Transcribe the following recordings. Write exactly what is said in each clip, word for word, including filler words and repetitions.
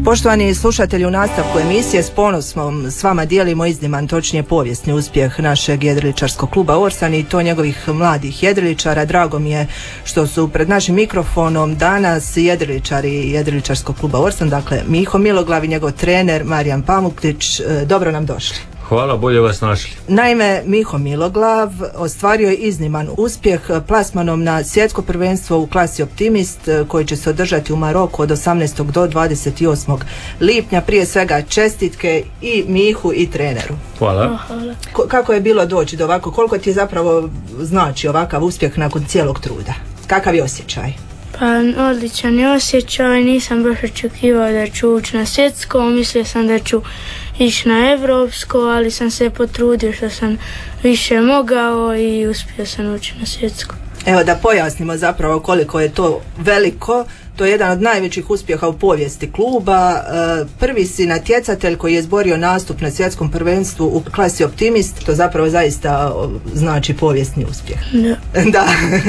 Poštovani slušatelji, u nastavku emisije s ponosom s vama dijelimo izniman, točnije povijesni uspjeh našeg jedriličarskog kluba Orsan i to njegovih mladih jedriličara. Drago mi je što su pred našim mikrofonom danas jedriličari jedriličarskog kluba Orsan, dakle Miho Miloglav i njegov trener Marijan Pamuklić. Dobro nam došli. Hvala, bolje vas našli. Naime, Miho Miloglav ostvario je izniman uspjeh plasmanom na svjetsko prvenstvo u klasi Optimist koji će se održati u Maroku od osamnaestog do dvadeset osmog lipnja. Prije svega čestitke i Mihu i treneru. Hvala. Ko, kako je bilo doći do ovako? Koliko ti je zapravo znači ovakav uspjeh nakon cijelog truda? Kakav je osjećaj? Pa odličan je osjećaj, nisam baš očekivao da ću ući na svjetsko, mislio sam da ću ići na evropsko, ali sam se potrudio što sam više mogao i uspio sam ući na svjetsko. Evo da pojasnimo zapravo koliko je to veliko. To je jedan od najvećih uspjeha u povijesti kluba. Prvi si natjecatelj koji je izborio nastup na svjetskom prvenstvu u klasi Optimist. To zapravo zaista znači povijesni uspjeh. Da. Da.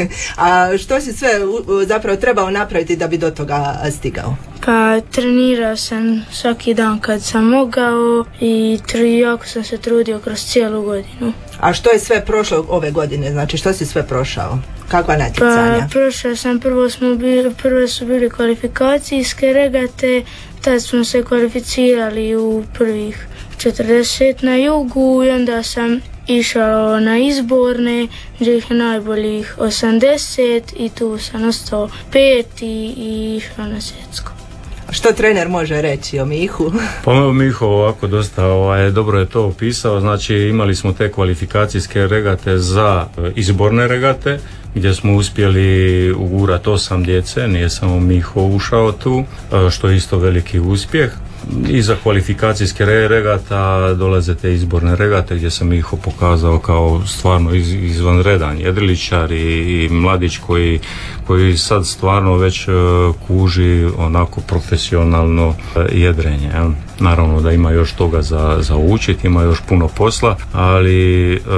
A što si sve zapravo trebao napraviti da bi do toga stigao? Pa trenirao sam svaki dan kad sam mogao i jako sam se trudio kroz cijelu godinu. A što je sve prošlo ove godine? Znači što si sve prošao? Kakva natjecanja? Pa prošao sam, prvo smo bili, prvo su bili kvalifikacijske regate, tad smo se kvalificirali u prvih četrdeset na jugu i onda sam išao na izborne, gdje ih je najboljih osamdeset i tu sam ostao peti i išao na svjetsko. Što trener može reći o Mihu? Pa Miho ovako dosta ovaj, dobro je to opisao. Znači imali smo te kvalifikacijske regate za izborne regate gdje smo uspjeli ugurati osam djece, nije samo Miho ušao tu, što je isto veliki uspjeh. Iza kvalifikacijske regata dolaze te izborne regate gdje sam Miho pokazao kao stvarno iz, izvanredan jedriličar i, i mladić koji, koji sad stvarno već uh, kuži onako profesionalno uh, jedrenje. Ja. Naravno da ima još toga za, za učiti, ima još puno posla, ali uh,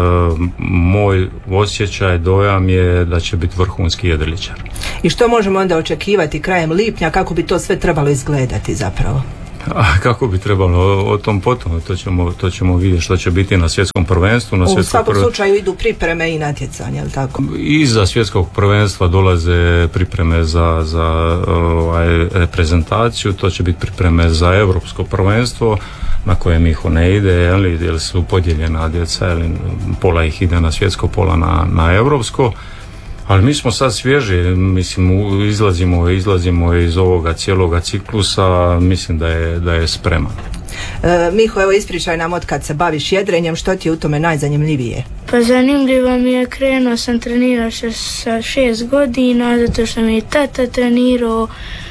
moj osjećaj, dojam je da će biti vrhunski jedriličar. I što možemo onda očekivati krajem lipnja, kako bi to sve trebalo izgledati zapravo? A kako bi trebalo, o, o tom potom, to ćemo, to ćemo vidjeti što će biti na svjetskom prvenstvu. Na u svakom prv... slučaju idu pripreme i natjecanja, je li tako? Iza svjetskog prvenstva dolaze pripreme za, za ovaj, reprezentaciju, to će biti pripreme za europsko prvenstvo na koje Miho ne ide, jeli, jer su podijeljena djeca, jeli, pola ih ide na svjetsko, pola na, na europsko. Ali mi smo sad svježi, mislim, izlazimo, izlazimo iz ovoga cijeloga ciklusa, mislim da je, da je spreman. E, Miho, evo ispričaj nam od kad se baviš jedrenjem, što ti je u tome najzanimljivije? Pa zanimljivo mi je, krenuo sam trenirao sa šest godina, zato što mi je tata trenirao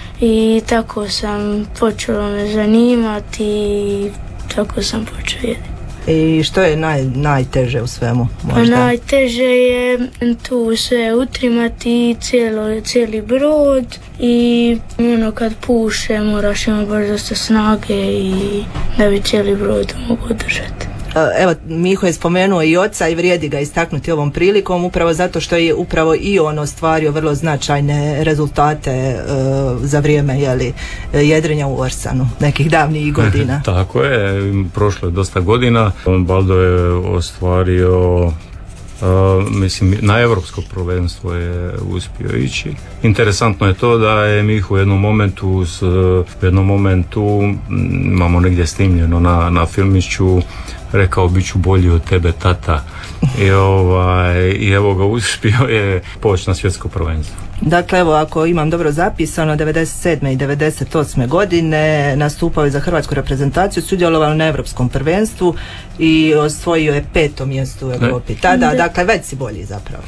i tako sam počelo me zanimati i tako sam počeo jediti. I što je naj, najteže u svemu? Možda? Pa najteže je tu sve utrimati, cijelo, cijeli brod i ono kad puše moraš imati baš dosta snage i da bi cijeli brod mogu držati. Evo, Miho je spomenuo i oca i vrijedi ga istaknuti ovom prilikom, upravo zato što je upravo i on ostvario vrlo značajne rezultate uh, za vrijeme jeli, jedrenja u Orsanu, nekih davnijih godina. Tako je, prošlo je dosta godina. Baldo je ostvario, uh, mislim, na europsko prvenstvo je uspio ići. Interesantno je to da je Miho u jednom momentu, s, u jednom momentu imamo negdje snimljeno na, na filmiću, rekao bit ću bolji od tebe, tata. I, ovaj, i evo ga, uspio je poći na svjetsko prvenstvo. Dakle, evo, ako imam dobro zapisano, devedeset sedme i devedeset osme godine nastupao je za hrvatsku reprezentaciju, sudjelovao na europskom prvenstvu i osvojio je peto mjesto u Europi. Tada, dakle, već si bolji zapravo.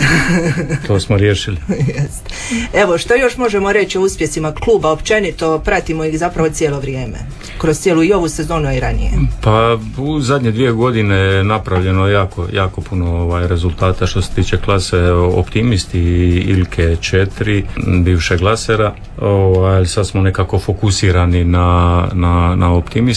To smo riješili. Evo, što još možemo reći o uspjesima kluba općenito, pratimo ih zapravo cijelo vrijeme, kroz cijelu i ovu sezonu i ranije. Pa u zadnje dvije godine je napravljeno jako, jako puno ovaj, rezultata što se tiče klase Optimisti i Ilke četiri, bivše Glasera, ovaj, sad smo nekako fokusirani na, na, na Optimiste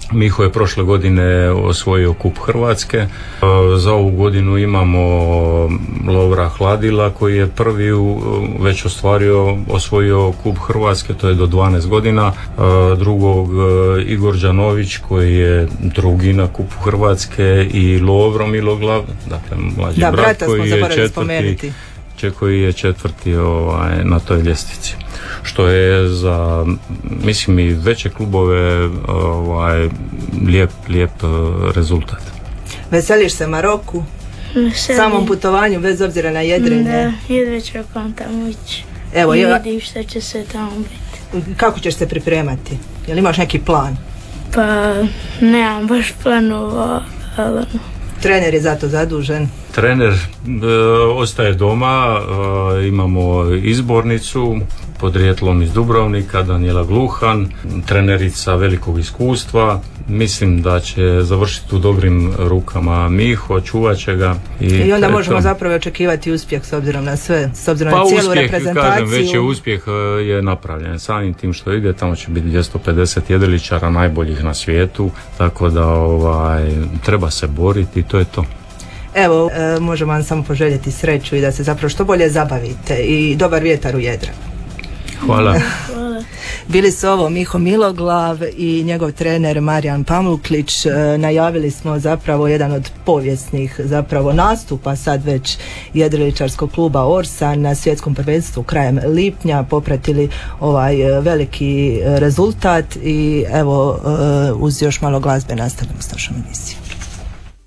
Miho je prošle godine osvojio kup Hrvatske. Za ovu godinu imamo Lovra Hladila koji je prvi već ostvario, osvojio kup Hrvatske, to je do dvanaest godina. Drugog Igor Đanović koji je drugi na kupu Hrvatske i Lovro Miloglav, dakle mlađi da, brat koji je četvrti, spomenuti. koji je četvrti ovaj, na toj ljestvici. Što je za, mislim, i veće klubove ovaj, lijep, lijep rezultat. Veseliš se Maroku? Veselim. Samom putovanju, bez obzira na jedrenje? Da, jedva čekam tamo ići. Evo, I ja... vidim šta će se tamo biti. Kako ćeš se pripremati? Jel imaš neki plan? Pa, nemam baš planova, ali... Trener je zato zadužen. Trener e, ostaje doma, e, imamo izbornicu podrijetlom iz Dubrovnika, Danijela Gluhan, trenerica velikog iskustva. Mislim da će završiti u dobrim rukama Miho, čuvat će ga. I, I onda eto, možemo zapravo očekivati uspjeh s obzirom na sve, s obzirom pa na cijelu uspjeh, reprezentaciju. Kažem, već je uspjeh je napravljen. Samim tim što ide, tamo će biti dvjesto pedeset jedriličara najboljih na svijetu, tako da ovaj, treba se boriti i to je to. Evo, e, možemo vam samo poželjeti sreću i da se zapravo što bolje zabavite i dobar vjetar u jedra. Hvala. Bili su ovo Miho Miloglav i njegov trener Marijan Pamuklić. E, najavili smo zapravo jedan od povijesnih zapravo nastupa sad već jedriličarskog kluba Orsan na svjetskom prvenstvu krajem lipnja, popratili ovaj veliki rezultat i evo e, uz još malo glazbe nastavljamo s našom emisijom.